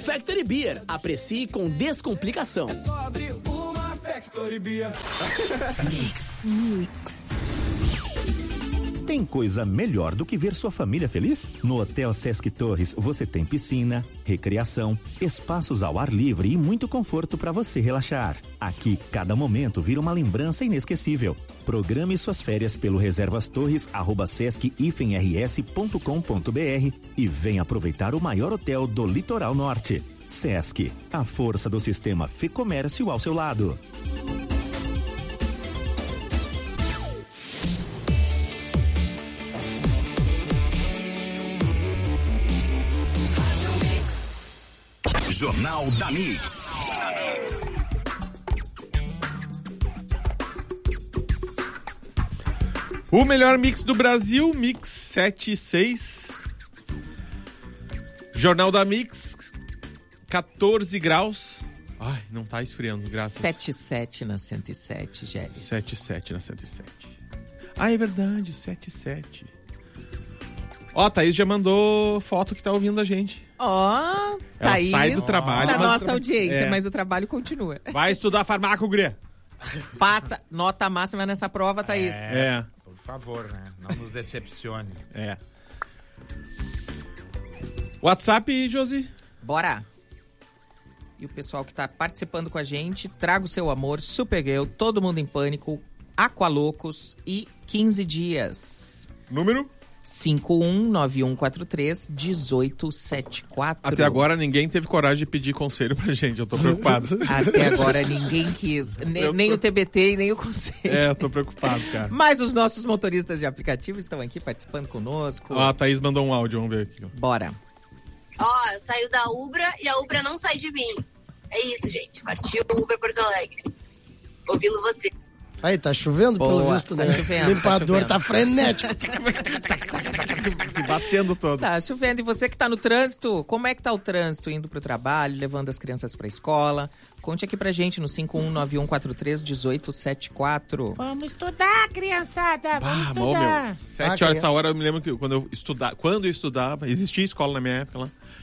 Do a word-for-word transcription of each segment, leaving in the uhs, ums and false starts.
Factory Beer. Aprecie com descomplicação. É só abrir uma Factory Beer. Mix. Mix. Tem coisa melhor do que ver sua família feliz? No Hotel Sesc Torres você tem piscina, recreação, espaços ao ar livre e muito conforto para você relaxar. Aqui, cada momento vira uma lembrança inesquecível. Programe suas férias pelo reservastorres arroba sesc rs ponto com ponto br e venha aproveitar o maior hotel do litoral norte. Sesc, a força do sistema Fê-Comércio ao seu lado. Jornal da Mix. O melhor mix do Brasil, Mix sete e seis. Jornal da Mix, catorze graus. Ai, não tá esfriando, graças. sete e sete na cento e sete, Gélis. sete e sete na cento e sete. Ah, é verdade, sete e sete. Ó, a Thaís já mandou foto que tá ouvindo a gente. Ó, oh, Ela Thaís, sai do trabalho. na mas nossa tra... audiência, é. mas o trabalho continua. Vai estudar farmácia, Gurê. Passa, nota máxima nessa prova, Thaís. É. é. Por favor, né? Não nos decepcione. É. WhatsApp, Josi? Bora. E o pessoal que tá participando com a gente, traga o seu amor, Supergirl, Todo Mundo em Pânico, Aqualocos e quinze dias. Número? cinco um nove um quatro três um oito sete quatro. Até agora ninguém teve coragem de pedir conselho pra gente, eu tô preocupado. Até agora ninguém quis, nem, nem tô... o T B T e nem o conselho. É, eu tô preocupado, cara. Mas os nossos motoristas de aplicativo estão aqui participando conosco. Ó, a Thaís mandou um áudio, vamos ver aqui. Bora. Ó, eu saio da Ubra e a Ubra não sai de mim. É isso, gente. Partiu o Ubra Porto Alegre. Ouvindo você. Aí, tá chovendo, Boa, pelo visto, tá né? chovendo, O limpador tá, tá frenético. Se batendo todo. Tá chovendo. E você que tá no trânsito, como é que tá o trânsito indo pro trabalho, levando as crianças pra escola? Conte aqui pra gente no cinco um nove um quatro três um oito sete quatro. Vamos estudar, criançada, vamos ah, estudar. Meu, sete horas essa hora, eu me lembro que quando eu estudava, quando eu estudava, existia escola na minha época lá.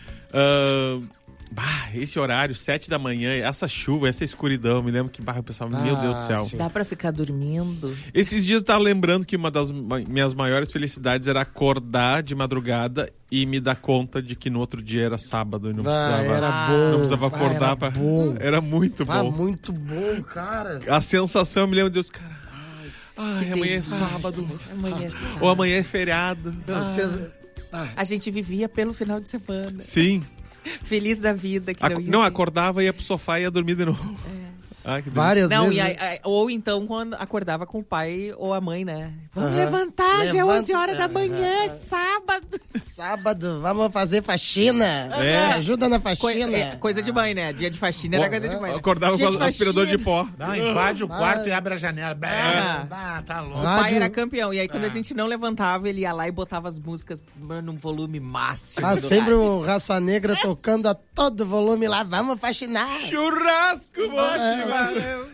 Uh, bah, esse horário, sete da manhã, essa chuva, essa escuridão, me lembro que bah, eu pensava, ah, meu Deus do céu. Sim. Dá pra ficar dormindo? Esses dias eu tava lembrando que uma das minhas maiores felicidades era acordar de madrugada e me dar conta de que no outro dia era sábado e não ah, precisava, era bom. Não precisava acordar. Ah, era, pra... bom. era muito ah, bom. muito bom, cara. A sensação, eu me lembro, Deus, cara, ai, amanhã é sábado. Amanhã é sábado. Ou amanhã é feriado. Ah. Ah. A gente vivia pelo final de semana. Sim. Feliz da vida. Que Ac- não, ia não ia pro sofá e ia dormir de novo. É. Ah, que Várias não, vezes. E a, a, ou então quando acordava com o pai ou a mãe, né? Vamos Uhum. levantar, Levanta, já é onze horas da manhã, uhum. é sábado. Sábado, vamos fazer faxina. É. Ajuda na faxina. Coi- é, coisa de mãe, né? Dia de faxina era coisa de mãe. Né? Acordava Dia com o aspirador de pó. Não, invade o Ah. quarto e abre a janela. Ah, ah, tá louco. O pai Rádio- era campeão. E aí, quando Ah. a gente não levantava, ele ia lá e botava as músicas num volume máximo. Ah, do sempre rádio. o Raça Negra tocando a todo volume lá. Vamos faxinar. Churrasco, moço!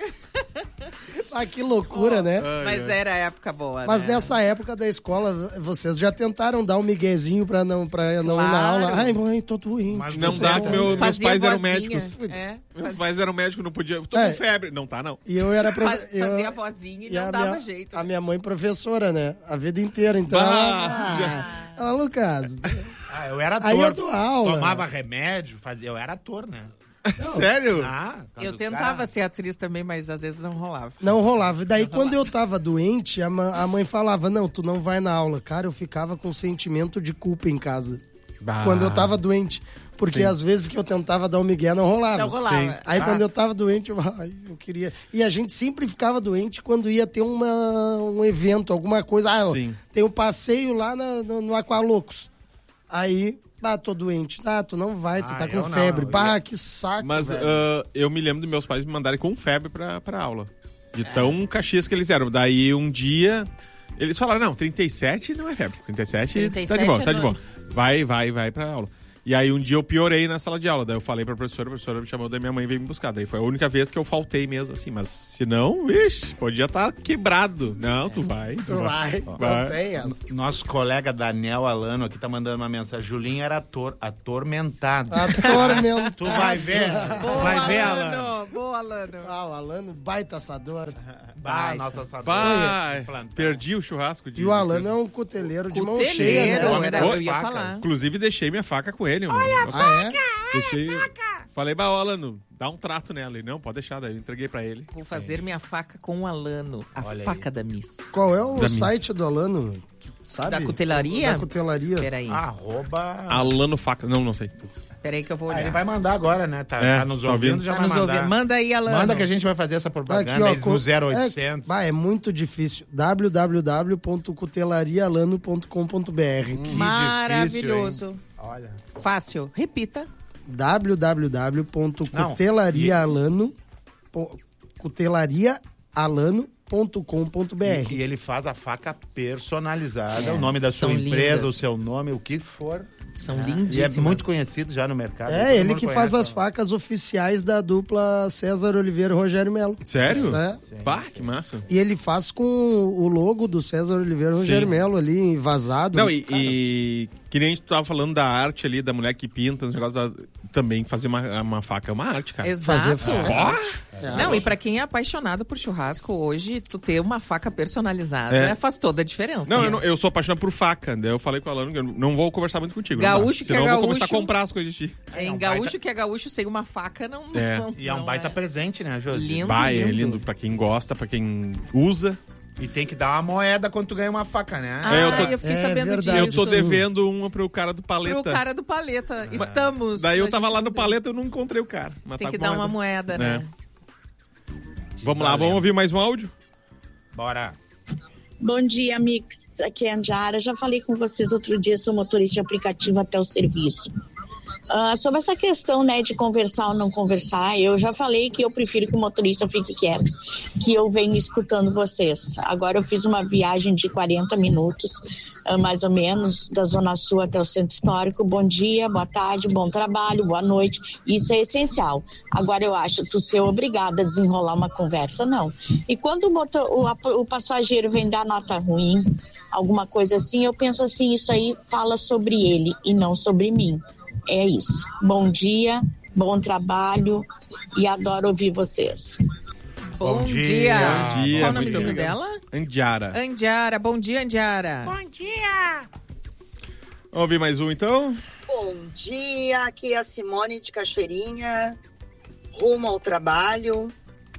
Ah, que loucura, né? Mas era a época boa, Mas né? nessa época da escola, vocês já tentaram dar um miguezinho pra não, pra não ir na Claro. aula? Ai, mãe, tô doente. Mas Não tô dá, doente. que meu- meus Fazia pais eram vozinha. médicos. É, Meus pais eram médicos, não podia. Tô É. com febre. Não tá, não. E eu era... profe- Faz- eu- fazia a vozinha e, e não a dava minha, jeito. A minha mãe professora, né? A vida inteira. Então Bah. ela... Ela, Lucas... Ah, eu era ator. Aí eu dou aula. Tomava remédio, fazia. Eu era ator, né? Sério? Ah, Eu quando tentava o cara- ser atriz também, mas às vezes não rolava. Não rolava. E daí, quando eu tava doente, a, ma- a mãe falava, não, tu não vai na aula. Cara, eu ficava com sentimento de culpa em casa. Bah. Quando eu tava doente. Porque Sim. às vezes que eu tentava dar um migué, não rolava. Não rolava. Aí Ah. quando eu tava doente, eu, ai, eu queria... E a gente sempre ficava doente quando ia ter uma, um evento, alguma coisa. Ah, ó, Sim. tem um passeio lá na- no, no Aqualocos. Aí, ah, tô doente. Ah, tu não vai, tu Ah, tá com eu não, febre. eu Bah, ia- que saco, Mas velho. ah, eu me lembro dos meus pais me mandarem com febre pra, pra aula. De tão caxias que eles eram. Daí um dia, eles falaram, não, trinta e sete não é febre. trinta e sete, tá de trinta e sete boa, é tá de boa. noite. Vai, vai, vai pra aula. E aí um dia eu piorei na sala de aula. Daí eu falei pra professora, a professora me chamou da minha mãe e veio me buscar. Daí foi a única vez que eu faltei mesmo, assim. Mas se não, vixe, podia estar quebrado. Não, tu vai. Tu, Tu vai, vai. não tem essa. Nosso colega Daniel Alano aqui tá mandando uma mensagem. Julinho era ator, atormentado. Atormentado. Tu vai ver, tu vai ver, Alano. Boa, Alano. Ah, o Alano, baita assador. Ah, nossa assadora. Vai. Plantão. Perdi o churrasco de... E o Alano é um cuteleiro de mão Cuteleiro, cheia, né? Homem era, das eu ia facas. falar. Inclusive, deixei minha faca com ele. Olha Ah, é? Deixei... Falei, bah, Alano, dá um trato nela. Ele, não, pode deixar. Daí eu entreguei pra ele. Vou fazer minha faca com o Alano. A Olha faca aí. da Miss. Qual é o Da site do Alano? Tu Sabe? Da cutelaria? Da cutelaria. Peraí. Arroba... Alano Faca. Não, não sei. Peraí que eu vou Ah, olhar. ele vai mandar agora, né? Tá, É, tá nos tá ouvindo, ouvindo. já Tá vai nos mandar. ouvindo. Manda aí, Alano. Manda que a gente vai fazer essa propaganda aí co- no zero É, oitocentos. bah, é muito difícil. w w w ponto cutelarialano ponto com ponto b r Maravilhoso. Olha. Fácil. Repita. w w w ponto Não, cutelarialano cutelariaalano ponto com ponto b r. E, e ele faz a faca personalizada, É, o nome da sua são empresa, lindas. o seu nome, o que for. São E é lindíssimas. muito conhecido já no mercado. É, todo ele mundo que conhece, faz as ó. facas oficiais da dupla César Oliveira e Rogério Melo. Sério? É. Bah, que massa. E ele faz com o logo do César Oliveira e Rogério Sim. Melo ali, vazado. Não, e, e que nem tu tava falando da arte ali, da mulher que pinta, os negócios da... também fazer uma, uma faca é uma arte, cara. Exato. Fazer Ó, Não, e pra quem é apaixonado por churrasco, hoje, tu ter uma faca personalizada É. faz toda a diferença. Não, eu, não- eu sou apaixonado por faca. Daí eu falei com o Alano que eu não vou conversar muito contigo. Gaúcho não dá. que Senão é eu vou gaúcho. começar a comprar as coisas de ti. É, em É um gaúcho baita- que é gaúcho, sem uma faca não... É. não E é um não baita presente, né, Josi? Lindo. Bah, é lindo pra quem gosta, pra quem usa. E tem que dar uma moeda quando tu ganha uma faca, né? Ah, É, eu eu, tô- fiquei É sabendo verdade. Eu disso. tô Isso. devendo uma pro cara do paleta. Pro cara do paleta. Estamos. Daí eu a tava gente lá no não deu. paleta e eu não encontrei o cara. Mas Tem tá que com dar uma moeda, né? Vamos lá, vamos ouvir mais um áudio? Bora. Bom dia, Mix. Aqui é a Andiara. Já falei com vocês outro dia, sou motorista de aplicativo até o serviço. Ah, sobre essa questão, né, de conversar ou não conversar, eu já falei que eu prefiro que o motorista fique quieto, que eu venho escutando vocês. Agora eu fiz uma viagem de quarenta minutos, ah, mais ou menos, da Zona Sul até o Centro Histórico. Bom dia, boa tarde, bom trabalho, boa noite. Isso é essencial. Agora eu acho tu ser obrigada a desenrolar uma conversa, não. E quando o, motor, o, o passageiro vem dar nota ruim, alguma coisa assim, eu penso assim, isso aí fala sobre ele e não sobre mim. É isso. Bom dia, bom trabalho e adoro ouvir vocês. Bom, Bom dia. dia. Bom dia, Qual o muito nomezinho obrigado. dela? Andiara. Andiara. Bom dia, Andiara. Bom dia! Vamos ouvir mais um, então? Bom dia, aqui é a Simone de Cachoeirinha, rumo ao trabalho.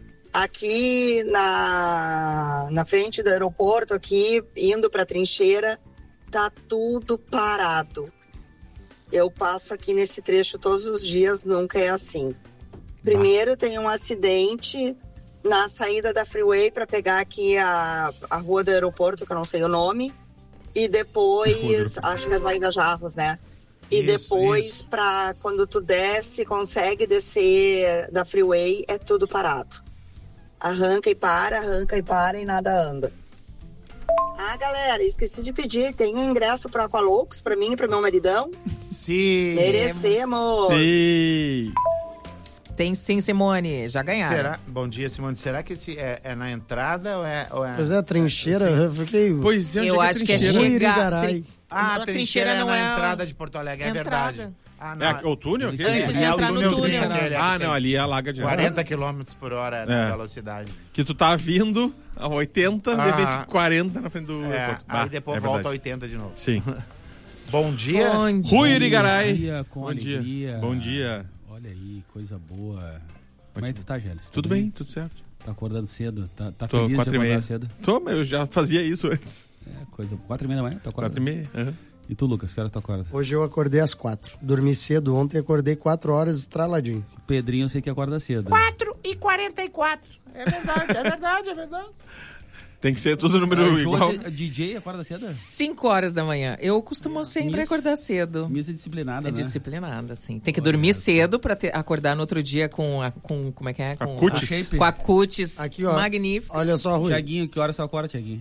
Aqui na, na frente do aeroporto, aqui indo para a trincheira, tá tudo parado. Eu passo aqui nesse trecho todos os dias, nunca é assim. Primeiro tem um acidente na saída da freeway para pegar aqui a, a rua do aeroporto, que eu não sei o nome. E depois, acho que é lá da Jarros, né? E Isso, depois, isso. pra quando tu desce, consegue descer da freeway, é tudo parado. Arranca e para, arranca e para e nada anda. Ah, galera, esqueci de pedir, tem um ingresso pra Aqualocos, pra mim e pro meu maridão. Sim. Merecemos! Sim. Tem sim, Simone. Já ganharam. Será? Bom dia, Simone. Será que esse é, é na entrada ou é... Ou é... Pois é, a trincheira, eu fiquei... Pois é, onde Eu é acho que é trincheira? chegar... Irigaray. tri- Ah, a a trincheira, não é na entrada de Porto Alegre, é Entrada. verdade. Ah, É o túnel? aquele? Antes de é, entrar o no túnelzinho túnel. aquele, é Ah, que não, tem ali é a Laga de quarenta quilômetros por hora na É. velocidade. Que tu tá vindo a oitenta, Ah. de repente quarenta na frente do É, aeroporto. aí Ah, depois é volta a verdade. oitenta de novo. Sim. Bom dia. Bom dia. Rui Irigaray. Bom dia, com Bom alegria. dia. Bom dia. Olha aí, coisa boa. Como é que tu tá, Gélis? Tudo bem, tudo certo. Tá acordando cedo? Tá, tá Tô feliz de quatro e acordar meia. cedo? Tô, mas eu já fazia isso antes. É, coisa... Quatro e meia da manhã? Tá acordando? Quatro e meia. aham. E tu, Lucas, que horas tu acorda? Hoje eu acordei às quatro. Dormi cedo ontem, acordei quatro horas estraladinho. O Pedrinho eu sei que acorda cedo. quatro e quarenta e quatro. É verdade, é verdade, é verdade. Tem que ser tudo número Ah, igual. Hoje, D J acorda cedo? Cinco horas da manhã. Eu costumo sempre Miss- acordar cedo. Miss é disciplinada, É né? disciplinada, sim. Tem que dormir cedo pra ter, acordar no outro dia com a... Com, como é que é? A Com cutis. shape. Com a cutis Aqui, ó. magnífica. Olha só, Rui. Tiaguinho, que horas tu acorda, Tiaguinho?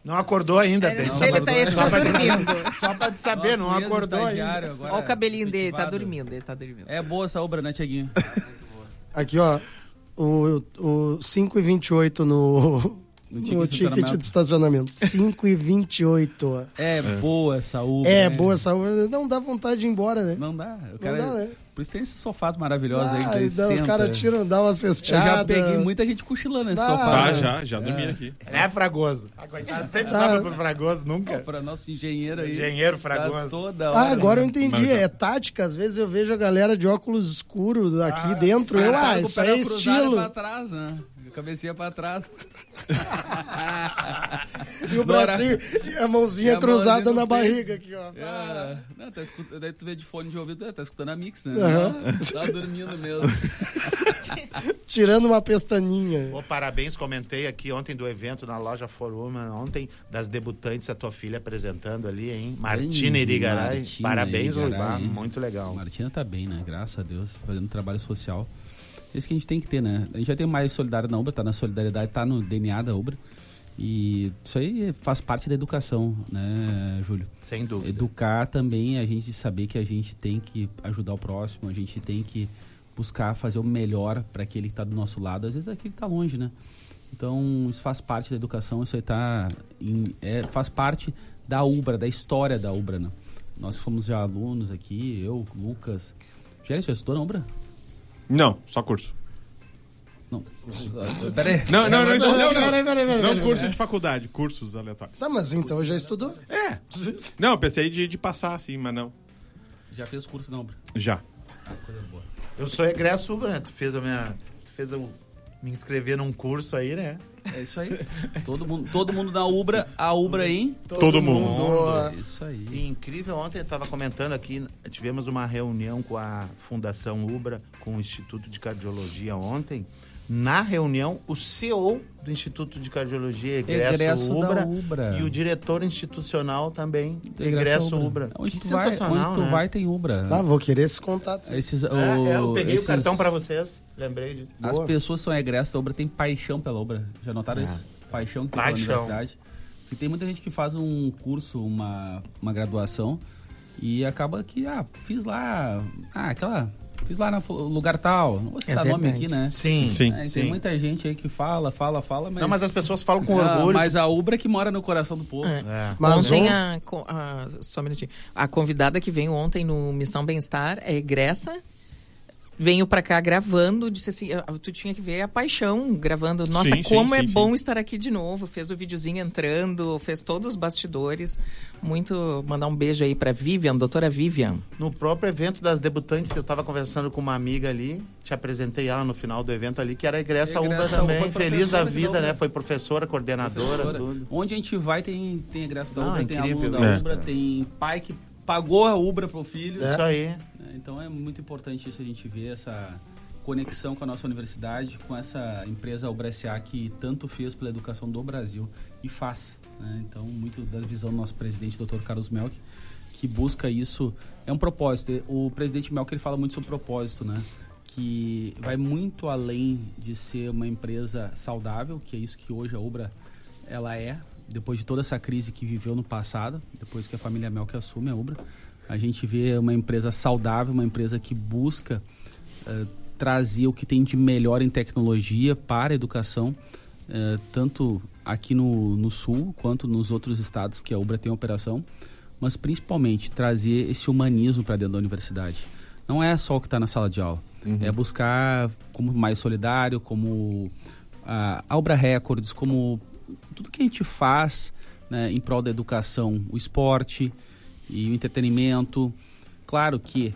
Não acordou ainda. Ele, só ele pra, tá, esse só tá pra, dormindo. só pra te saber, Nosso não mesmo acordou estagiário ainda. agora Olha o cabelinho dele, tá efetivado. dormindo, ele tá dormindo. É boa essa obra, né, Tiaguinho? Aqui, ó. O, o cinco e vinte e oito no, No no ticket de ticket estacionamento. de estacionamento. cinco e vinte e oito. É, boa essa obra. É, né? boa essa obra. Não dá vontade de ir embora, né? Não dá. O cara, dá, né? Por isso tem esses sofás maravilhosos aí que Ah, daí então, os senta. caras tiram, dá uma Eu já cesteada. peguei muita gente cochilando nesse Ah, sofá. Tá, né? já, já dormi É. aqui. Né, Fragoso? Ah, coitado, sempre Ah. sobra pro Fragoso, nunca. Para nosso engenheiro aí. Engenheiro Tá Fragoso. toda hora. Ah, agora eu entendi. Mas já- É tática. Às vezes eu vejo a galera de óculos escuros aqui Ah, dentro. Eu, ah, isso aí é estilo. Pra trás, né? Cabecinha pra trás. E o bracinho, e a mãozinha E a cruzada mãozinha na no barriga aqui, ó. É. Não, tá escut... Daí tu vê de fone de ouvido, tá escutando a mix, né? Aham. Tá dormindo mesmo. Tirando uma pestaninha. Ô, parabéns, comentei aqui ontem do evento na loja Foruma, ontem, das debutantes, a tua filha apresentando ali, hein? Martina Irigaray. Martina Parabéns, Irigaray, Uibá, hein? muito legal. Martina tá bem, né? Graças a Deus, fazendo trabalho social. Isso que a gente tem que ter, né? A gente já tem mais solidário na Ubra, tá na solidariedade, tá no D N A da Ubra. E isso aí faz parte da educação, né, Júlio? Sem dúvida. Educar também, a gente saber que a gente tem que ajudar o próximo, a gente tem que buscar fazer o melhor para aquele que está do nosso lado, às vezes aquele que está longe, né? Então, isso faz parte da educação, isso aí tá em, é, faz parte da Ubra, da história da Ubra, né? Nós fomos já alunos aqui, eu, Lucas. Gélis, já estudou na Ubra? Não, só curso. Não. Pera aí. Não, não, não, não, não, não, Peraí, peraí, peraí, não peraí. curso de faculdade, cursos aleatórios. Tá, mas então já estudou? É. Não, eu pensei de, de passar assim, mas não. Já fez curso na Ubra? Já. Ah, coisa boa. Eu sou egresso Ubra, né? Tu fez a minha... Tu fez eu me inscrever num curso aí, né? É isso aí. todo, mundo, todo mundo na Ubra, a Ubra em... Todo, Todo mundo. mundo. É isso aí. E incrível, ontem eu estava comentando aqui, tivemos uma reunião com a Fundação Ubra, com o Instituto de Cardiologia ontem. Na reunião, o C E O do Instituto de Cardiologia, egresso, Egresso Ubra, da Ubra. e o diretor institucional também, Egresso egresso Ubra. Ubra. Onde Que tu vai, sensacional, onde tu né? vai tem Ubra. Ah, vou querer esse contato. Esses, o, É, é, eu peguei esses- o cartão para vocês, lembrei de... As Boa. pessoas são egressas da Ubra, tem paixão pela Ubra. Já notaram É. isso? Paixão que tem pela Paixão. universidade. E tem muita gente que faz um curso, uma, uma graduação, e acaba que, ah, fiz lá, ah, aquela... Fiz lá no lugar tal, não vou citar É nome verdade. aqui, né? Sim, Sim. É, sim. Tem muita gente aí que fala, fala, fala, mas... Não, mas as pessoas falam com Ah, orgulho. mas a Ubra é que mora no coração do povo. É. É. Mas ontem on- a, co- a- Só um minutinho. A convidada que veio ontem no Missão Bem-Estar é egressa. Venho pra cá gravando, disse assim, ah, tu tinha que ver a paixão gravando. Nossa, Sim, sim, como é sim, bom sim. estar aqui de novo. Fez o videozinho entrando, fez todos os bastidores. Muito, mandar um beijo aí pra Vivian, doutora Vivian. No próprio evento das debutantes, eu estava conversando com uma amiga ali, te apresentei ela no final do evento ali, que era egressa Ubra Egressa, também, foi feliz da professora vida, da né? Ubra. Foi professora, coordenadora, Professora. tudo. Onde a gente vai tem, tem egresso da Não, Ubra, é tem incrível aluno da isso, Ubra, cara. tem pai que pagou a Ubra pro filho. Isso aí. né? Então é muito importante isso, a gente ver essa conexão com a nossa universidade, com essa empresa Ubra S A que tanto fez pela educação do Brasil e faz. Né? Então, muito da visão do nosso presidente, doutor Carlos Melk, que busca isso, é um propósito. O presidente Melk ele fala muito sobre propósito, né? Que vai muito além de ser uma empresa saudável, que é isso que hoje a Ubra ela é, depois de toda essa crise que viveu no passado, depois que a família Melk assume a Ubra, a gente vê uma empresa saudável, uma empresa que busca uh, trazer o que tem de melhor em tecnologia para a educação, uh, tanto aqui no, no Sul quanto nos outros estados que a Ubra tem operação, mas principalmente trazer esse humanismo para dentro da universidade. Não é só o que está na sala de aula, Uhum. é buscar como mais solidário, como a, a Ubra Records, como tudo que a gente faz, né, em prol da educação, o esporte e o entretenimento. Claro que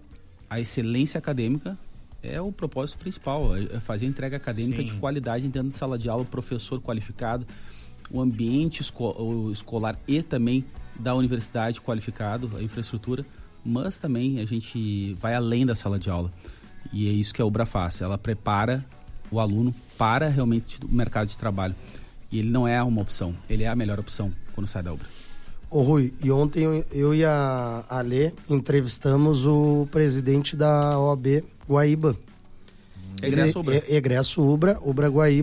a excelência acadêmica é o propósito principal, é fazer entrega acadêmica Sim. de qualidade dentro da sala de aula, o professor qualificado, o ambiente esco- o escolar e também da universidade qualificado, a infraestrutura, mas também a gente vai além da sala de aula. E é isso que a Ubra faz, ela prepara o aluno para realmente o mercado de trabalho. E ele não é uma opção, ele é a melhor opção quando sai da Ubra. Ô Rui, e ontem eu, eu e a Ale entrevistamos o presidente da O A B Guaíba. Egresso Ubra. É, egresso Ubra, Ubra Guaíba,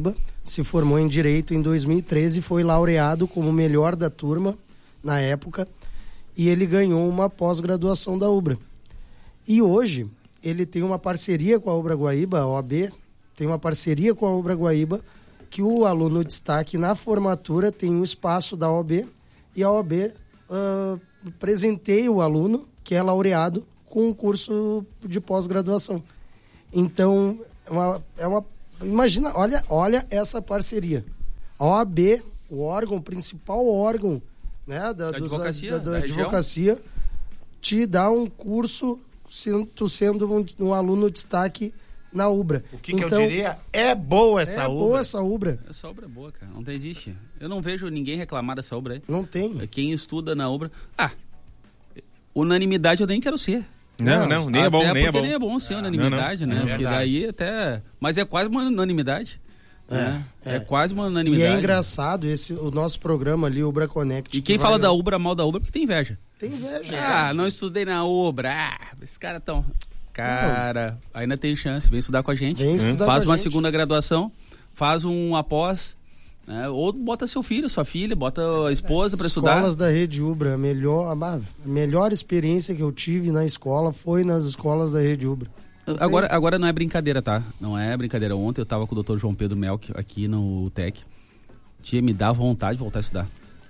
se formou em Direito em dois mil e treze, foi laureado como o melhor da turma na época, e ele ganhou uma pós-graduação da Ubra. E hoje, ele tem uma parceria com a Ubra Guaíba, a O A B, tem uma parceria com a Ubra Guaíba, que o aluno destaque na formatura tem um espaço da O A B, e a O A B uh, presenteia o aluno, que é laureado, com um curso de pós-graduação. Então, é uma, é uma, imagina, olha, olha essa parceria. A O A B, o órgão, o principal órgão, né, da, da dos, advocacia, da, da da advocacia, te dá um curso, sendo, tu sendo um, um aluno destaque na Ubra. O que, que então, eu diria? É boa essa é Ubra. boa essa Ubra. Essa Ubra é boa, cara. Não existe. Eu não vejo ninguém reclamar dessa Ubra aí. Não tem. Quem estuda na Ubra... Ah, unanimidade eu nem quero ser. Não, não, nem é bom, Até nem é porque bom. nem é bom ser unanimidade, não, não. né? É Porque verdade. daí até... Mas é quase uma unanimidade. É, né? é. é. quase uma E unanimidade. é engraçado esse, o nosso programa ali, o Ubra Connect. E quem que fala vai- da Ubra, mal da Ubra, porque tem inveja. Tem inveja. Ah, não estudei na Ubra. Ah, esses caras tão... Cara, ainda tem chance. Vem estudar com a gente. Vem estudar Faz com a uma gente. segunda graduação, faz um após, né? Ou bota seu filho, sua filha, bota a esposa para estudar. Escolas da Rede Ubra, a melhor, a melhor experiência que eu tive na escola foi nas escolas da Rede Ubra. Agora, agora não é brincadeira, tá? Não é brincadeira. Ontem eu tava com o doutor João Pedro Melk aqui no T E C. Tia, me dá vontade de voltar a estudar.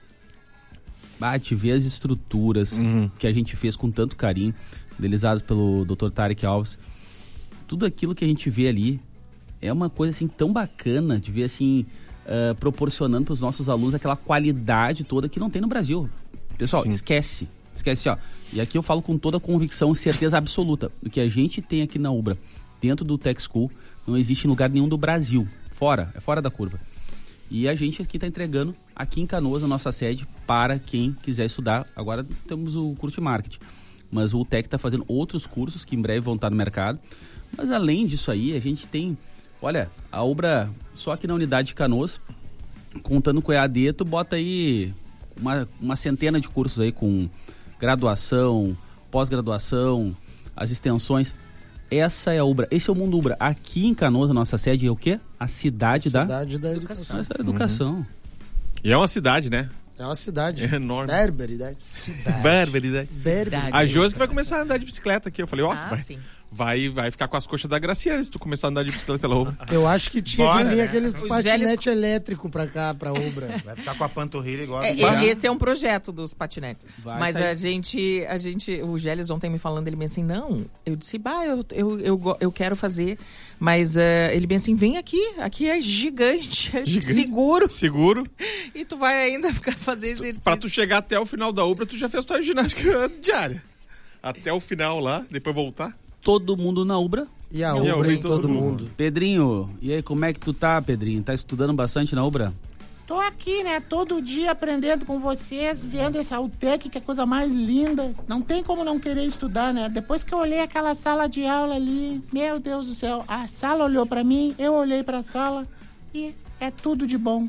Ah, te ver as estruturas Uhum. que a gente fez com tanto carinho, idealizadas pelo doutor Tarek Alves. Tudo aquilo que a gente vê ali é uma coisa assim tão bacana de ver assim, uh, proporcionando para os nossos alunos aquela qualidade toda que não tem no Brasil. Pessoal, Sim. esquece. Esquece, ó. E aqui eu falo com toda a convicção e certeza absoluta. O que a gente tem aqui na Ubra, dentro do Tech School, não existe em lugar nenhum do Brasil. Fora, é fora da curva. E a gente aqui está entregando, aqui em Canoas, a nossa sede, para quem quiser estudar. Agora temos o curso de marketing. Mas o Tech está fazendo outros cursos que em breve vão estar no mercado. Mas além disso aí, a gente tem... Olha, a Ubra, só aqui na unidade de Canoas, contando com o E A D, tu bota aí uma, uma centena de cursos aí com graduação, pós-graduação, as extensões. Essa é a Ubra, esse é o Mundo Ubra. Aqui em Canoas, a nossa sede é o quê? A cidade, da... Cidade da educação. Essa é a educação. E é uma cidade, né? É uma cidade. É enorme. Barbaridade. Cidade. Barbaridade. Barbaridade. A Josi que vai começar a andar de bicicleta aqui. Eu falei, ó, Ah, vai, sim. vai, vai ficar com as coxas da Graciela se tu começar a andar de bicicleta pela Ubra. Eu acho que tinha Bora, que vir né? aqueles Os patinete elétrico pra cá, pra Ubra. Vai ficar com a panturrilha igual a É, do e- Thiago. esse é um projeto dos patinetes. Vai Mas sair. a gente, a gente, o Gélis ontem me falando, ele bem assim, não, eu disse, bah, eu, eu, eu, go- eu quero fazer, mas eh, ele bem assim, vem aqui, aqui é gigante, é Gigante. seguro, Seguro. e tu vai ainda ficar fazer exercício. Pra tu chegar até o final da Ubra, tu já fez tua ginástica diária. Até o final lá, depois voltar. Todo mundo na Ubra. E a E a Ubra Ubra em em todo todo mundo. mundo. Pedrinho, e aí como é que tu tá, Pedrinho? Tá estudando bastante na Ubra? Tô aqui, né, todo dia aprendendo com vocês, vendo essa U T E C, que é a coisa mais linda. Não tem como não querer estudar, né? Depois que eu olhei aquela sala de aula ali, meu Deus do céu, a sala olhou pra mim, eu olhei pra sala e é tudo de bom.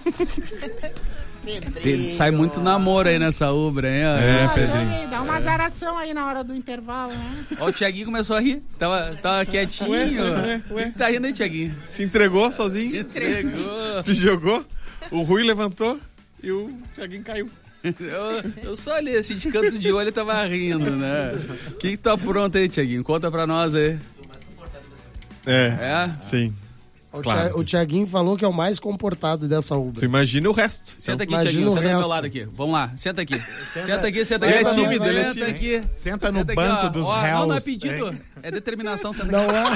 Tem- sai muito namoro aí nessa Ubra, hein? ó? É, Ah, Pedrinho. dá- Dá uma azaração aí na hora do intervalo, né? Ó, o Thiaguinho começou a rir. Tava, tava quietinho. Ué, ué, ué. O que tá rindo aí, Thiaguinho? Se entregou sozinho. Se entregou. Se jogou. O Rui levantou e o Thiaguinho caiu. Eu, eu só ali, assim, de canto de olho, tava rindo, né? O que que tá pronto aí, Thiaguinho? Conta pra nós aí. É, É? sim. O, Claro. Tia- o Thiaguinho falou que é o mais comportado dessa Tu Ubra. imagina o resto. Senta aqui, Imagina Thiaguinho. o Senta do meu resto. lado aqui. Vamos lá, senta aqui. Senta aqui, senta Ele aqui. é tímido, ele é Senta tímido. aqui. Senta no Senta aqui, banco ó. dos Ó, réus. Não, não é pedido. É determinação, senta Não aqui.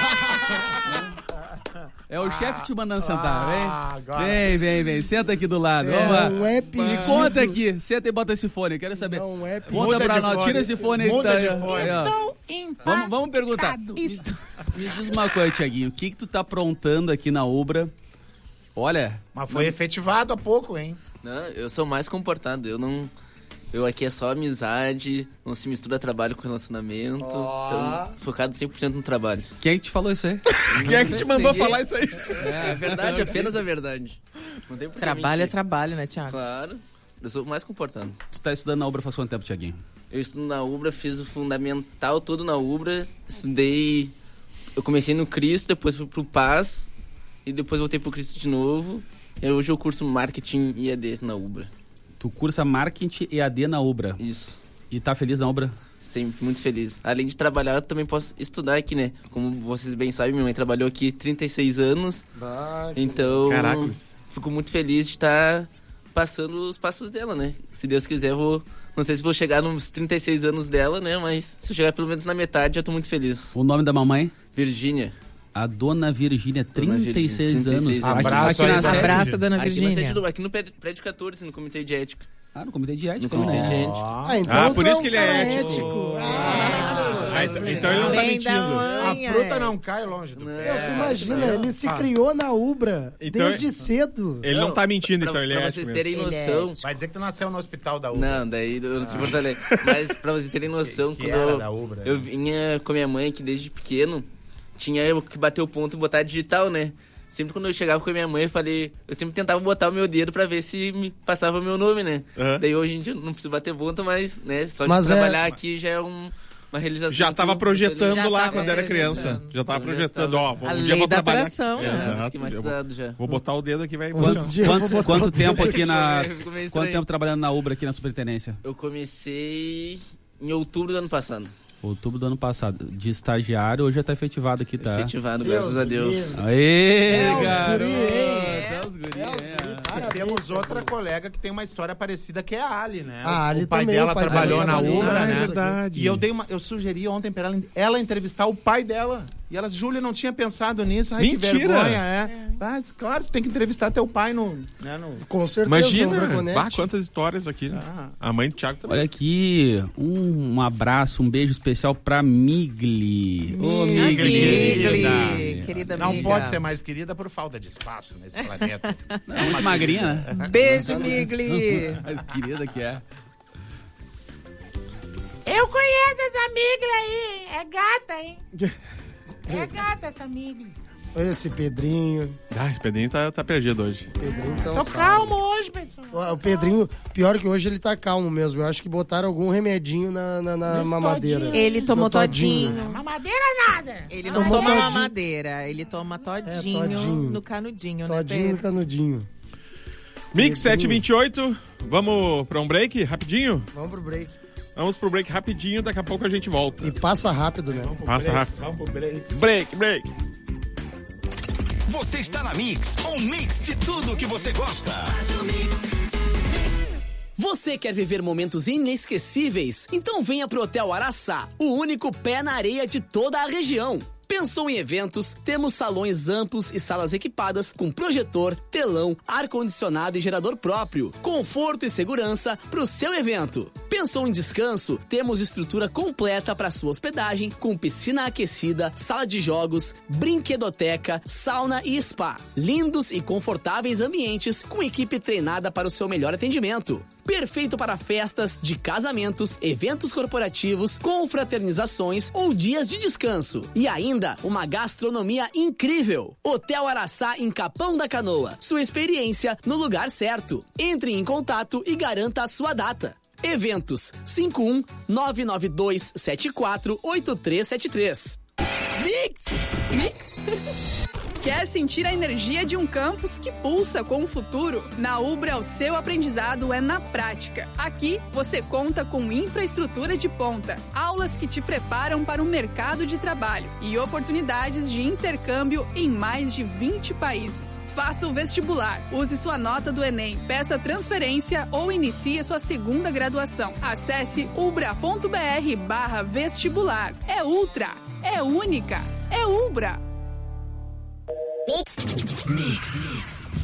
é, É o chefe te mandando sentar, Ah, vem. agora. Vem, vem, vem. Senta aqui do lado. Vamos lá. não é pedido. Me conta aqui. Senta e bota esse fone. Quero saber. Não é pedido. Conta Muda pra de nós. fone. Tira esse fone aí. que Muda tá de aí, ó. fone. Aí, ó. Estou impactado. Vamos, vamos perguntar. Isto. Me diz uma coisa, Thiaguinho. O que que tu tá aprontando aqui na Ubra? Olha, Mas foi efetivado há pouco, hein? Não, eu sou mais comportado. Eu não. Eu aqui é só amizade, não se mistura trabalho com relacionamento. Então, focado cem por cento no trabalho. quem é que te falou isso aí? Quem é que te mandou falar isso aí? É, a verdade, apenas a verdade. Não tem por que Trabalho é mentir. trabalho, né, Thiago? Claro. Eu sou mais comportado. Tu tá estudando na Ubra faz quanto tempo, Thiaguinho? Eu estudo na Ubra, fiz o fundamental todo na Ubra. Estudei. Eu comecei no Cristo, depois fui pro Paz. E e depois voltei pro Cristo de novo. E hoje eu curso Marketing e E A D na Ubra. Tu cursa Marketing e E A D na Ubra. Isso. E tá feliz na Ubra? Sempre, muito feliz. Além de trabalhar, eu também posso estudar aqui, né? Como vocês bem sabem, minha mãe trabalhou aqui trinta e seis anos. Ah, então, Caracas. fico muito feliz de estar passando os passos dela, né? Se Deus quiser, eu vou... Não sei se vou chegar nos trinta e seis anos dela, né? Mas se eu chegar pelo menos na metade, já tô muito feliz. O nome da mamãe? Virgínia. A dona Virgínia, trinta e seis anos. Abraço, aqui, aí, aqui dona Abraço, dona Aqui, Virgínia. no, aqui no prédio quatorze, no Comitê de Ética. Ah, no Comitê de Ética. No Comitê né? de Ética. Ah, então Ah, tu por é isso um que ele é cara ético. Ah, Ah, então ele não tá Bem da mentindo. mãe, A fruta é. não cai longe do pé. Meu, tu imagina, ele se criou na Ubra Então, desde cedo. Ele não tá mentindo, pra, então ele pra é vocês ético terem mesmo. noção... Vai dizer que tu nasceu no hospital da Ubra. Não, daí eu não sei Porto Alegre. Mas pra vocês terem noção, Que- que quando era eu, da Ubra, eu né? vinha com a minha mãe, que desde pequeno, tinha eu que bater o ponto e botar digital, né? Sempre quando eu chegava com a minha mãe, eu falei... Eu sempre tentava botar o meu dedo pra ver se me passava o meu nome, né? Uhum. Daí hoje em dia eu não preciso bater ponto, mas, né? Só de Mas é- trabalhar aqui já é um, uma realização. Já tava que eu- projetando Já lá tava quando era projetando. criança. Já tava Eu projetando, tava- ó. Vou, A um dia lei vou da trabalhar. atração, É, né? exato. Esquematizado já. Vou botar o dedo aqui, vai. Um dia eu vou Quanto, botar quanto o tempo aqui na... Ficou meio Quanto estranho. tempo trabalhando na Ubra aqui na superintendência? Eu comecei em outubro do ano passado. Outubro do ano passado. De estagiário, hoje já tá efetivado aqui, tá? Efetivado, Deus graças a Deus. livre. Aê, É, os garoto! guri, hein? É, os guri, é. E temos outra colega que tem uma história parecida, que é a Ali, né? A Ali o pai também, dela o pai trabalhou dela na trabalhou, Ubra, ah, né? é verdade. E eu dei uma, eu sugeri ontem pra ela, ela entrevistar o pai dela. E elas, Júlia, não tinha pensado nisso. Ai, Mentira! que vergonha, é. Mas, claro, tu tem que entrevistar teu pai no... Né, no... Com certeza. no Imagina, Braconete. bah, quantas histórias aqui. Né? Ah. A mãe do Thiago também. Olha aqui, um, um abraço, um beijo especial pra Migli. Ô, Migli, querida. Migli, querida Não amiga. pode ser mais querida por falta de espaço nesse planeta. É muito magrinha, né? Beijo, Migli. Mais querida que é. Eu conheço essa migla aí. É gata, hein? É gata essa migla. Olha esse Pedrinho. Ah, esse Pedrinho tá, tá perdido hoje. Pedrinho tá um Tô saco. calmo hoje, pessoal. O Pedrinho, pior que hoje ele tá calmo mesmo. Eu acho que botaram algum remedinho na, na, na Nesse mamadeira. todinho. Ele tomou No todinho. todinho. Mamadeira nada. Ele não Tomou toma todinho. mamadeira, ele toma todinho, todinho. no canudinho, Todinho né, no Pedro? canudinho. Mix sete e vinte e oito. Vamos pra um break rapidinho? Vamos pro break. Vamos pro break rapidinho, daqui a pouco a gente volta. E passa rápido, né? Passa rápido. Vamos pro break. Break, break. Você está na Mix, um mix de tudo que você gosta. Você quer viver momentos inesquecíveis? Então venha pro Hotel Araçá, o único pé na areia de toda a região. Pensou em eventos? Temos salões amplos e salas equipadas com projetor, telão, ar-condicionado e gerador próprio. Conforto e segurança para o seu evento. Pensou em descanso? Temos estrutura completa para sua hospedagem com piscina aquecida, sala de jogos, brinquedoteca, sauna e spa. Lindos e confortáveis ambientes com equipe treinada para o seu melhor atendimento. Perfeito para festas de casamentos, eventos corporativos, confraternizações ou dias de descanso. E ainda uma gastronomia incrível. Hotel Araçá em Capão da Canoa. Sua experiência no lugar certo. Entre em contato e garanta a sua data. Eventos cinco um nove nove dois sete quatro oito três sete três. Mix! Mix! Quer sentir a energia de um campus que pulsa com o futuro? Na Ubra, o seu aprendizado é na prática. Aqui, você conta com infraestrutura de ponta, aulas que te preparam para o mercado de trabalho e oportunidades de intercâmbio em mais de vinte países. Faça o vestibular, use sua nota do Enem, peça transferência ou inicie sua segunda graduação. Acesse ubra.br barra vestibular. É ultra, é única, é Ubra. Mix. Mix.